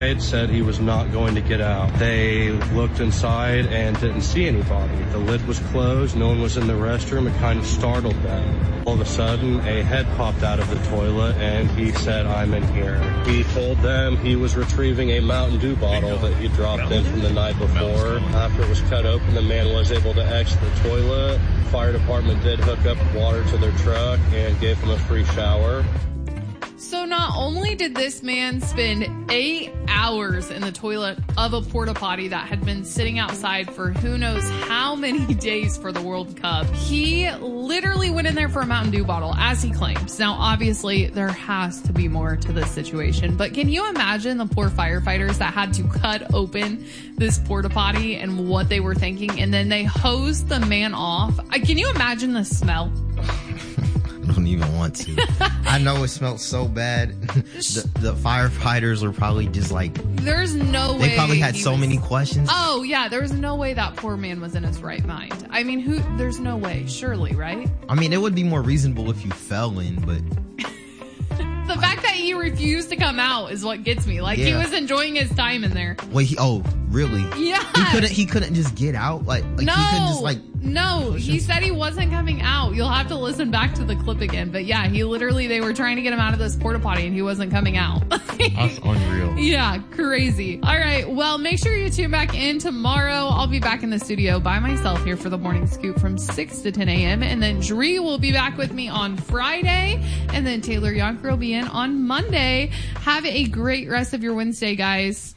It said he was not going to get out. They looked inside and didn't see anybody. The lid was closed. No one was in the restroom. It kind of startled them. All of a sudden, a head popped out of the toilet, and he said, "I'm in here." He told them he was retrieving a Mountain Dew bottle that he dropped in from the night before. After it was cut open, the man was able to exit the toilet. Fire department did hook up water to their truck and gave him a free shower. So not only did this man spend 8 hours in the toilet of a porta potty that had been sitting outside for who knows how many days for the World Cup, he literally went in there for a Mountain Dew bottle, as he claims. Now, obviously, there has to be more to this situation, but can you imagine the poor firefighters that had to cut open this porta potty and what they were thinking, and then they hosed the man off? Can you imagine the smell? I don't even want to. I know it smelled so bad. The firefighters were probably just like... There's no way... They probably had so many questions. Oh, yeah. There was no way that poor man was in his right mind. I mean, there's no way. Surely, right? I mean, it would be more reasonable if you fell in, but... The fact that he refused to come out is what gets me. Like, he was enjoying his time in there. Wait, really? Yeah. He couldn't just get out? Like no. He couldn't just, like... No, he said he wasn't coming out. You'll have to listen back to the clip again. But yeah, they were trying to get him out of this porta potty and he wasn't coming out. That's unreal. Yeah, crazy. All right, well, make sure you tune back in tomorrow. I'll be back in the studio by myself here for the Morning Scoop from 6 to 10 a.m. And then Dree will be back with me on Friday. And then Taylor Yonker will be in on Monday. Have a great rest of your Wednesday, guys.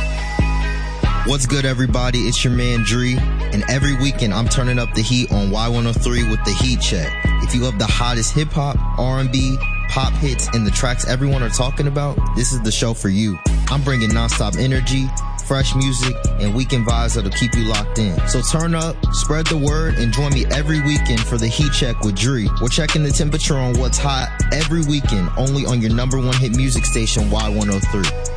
What's good, everybody? It's your man, Dree. And every weekend, I'm turning up the heat on Y103 with the Heat Check. If you love the hottest hip-hop, R&B, pop hits, and the tracks everyone are talking about, this is the show for you. I'm bringing nonstop energy, fresh music, and weekend vibes that'll keep you locked in. So turn up, spread the word, and join me every weekend for the Heat Check with Dree. We're checking the temperature on what's hot every weekend, only on your number one hit music station, Y103.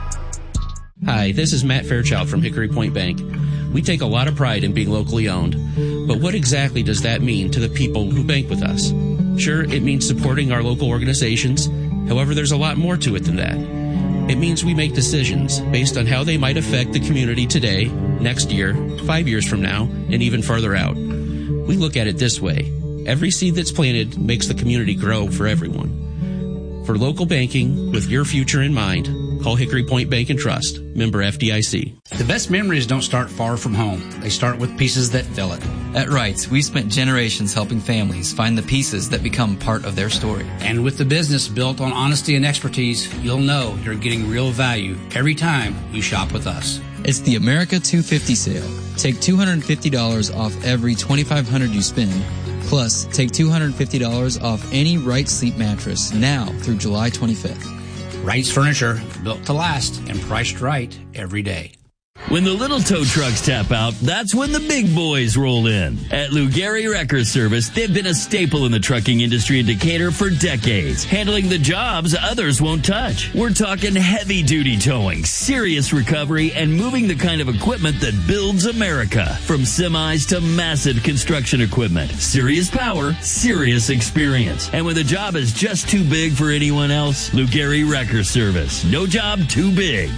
Hi, this is Matt Fairchild from Hickory Point Bank. We take a lot of pride in being locally owned, but what exactly does that mean to the people who bank with us? Sure, it means supporting our local organizations. However, there's a lot more to it than that. It means we make decisions based on how they might affect the community today, next year, 5 years from now, and even farther out. We look at it this way. Every seed that's planted makes the community grow for everyone. For local banking with your future in mind, call Hickory Point Bank and Trust, member FDIC. The best memories don't start far from home. They start with pieces that fill it. At Wrights, we spent generations helping families find the pieces that become part of their story. And with the business built on honesty and expertise, you'll know you're getting real value every time you shop with us. It's the America 250 sale. Take $250 off every $2,500 you spend. Plus, take $250 off any Wright Sleep mattress now through July 25th. Wright's Furniture, built to last and priced right every day. When the little tow trucks tap out, that's when the big boys roll in. At Lou Gehry Wrecker Service, they've been a staple in the trucking industry in Decatur for decades, handling the jobs others won't touch. We're talking heavy-duty towing, serious recovery, and moving the kind of equipment that builds America. From semis to massive construction equipment. Serious power, serious experience. And when the job is just too big for anyone else, Lou Gehry Wrecker Service. No job too big.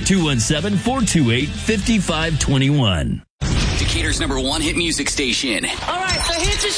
217-428-5521. Decatur's number one hit music station. All right, the hits is